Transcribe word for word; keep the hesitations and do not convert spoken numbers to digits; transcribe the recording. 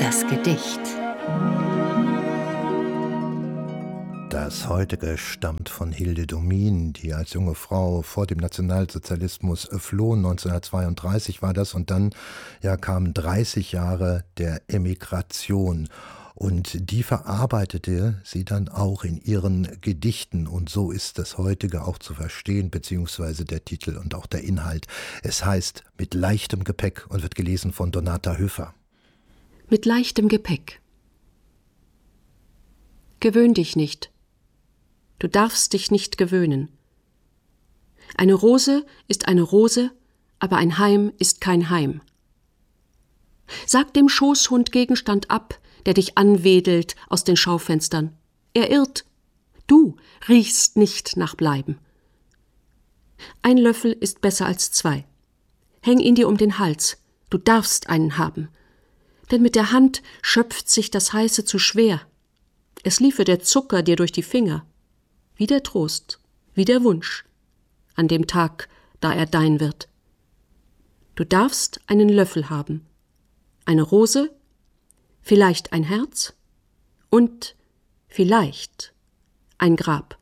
Das Gedicht. Das heutige stammt von Hilde Domin, die als junge Frau vor dem Nationalsozialismus floh. neunzehnhundertzweiunddreißig war das, und dann ja, kamen dreißig Jahre der Emigration. Und die verarbeitete sie dann auch in ihren Gedichten. Und so ist das heutige auch zu verstehen, beziehungsweise der Titel und auch der Inhalt. Es heißt Mit leichtem Gepäck und wird gelesen von Donata Höfer. Mit leichtem Gepäck. Gewöhn dich nicht. Du darfst dich nicht gewöhnen. Eine Rose ist eine Rose, aber ein Heim ist kein Heim. Sag dem Schoßhund Gegenstand ab, der dich anwedelt aus den Schaufenstern. Er irrt. Du riechst nicht nach Bleiben. Ein Löffel ist besser als zwei. Häng ihn dir um den Hals. Du darfst einen haben. Denn mit der Hand schöpft sich das Heiße zu schwer. Es liefe der Zucker dir durch die Finger. Wie der Trost, wie der Wunsch, an dem Tag, da er dein wird. Du darfst einen Löffel haben, eine Rose, vielleicht ein Herz und vielleicht ein Grab.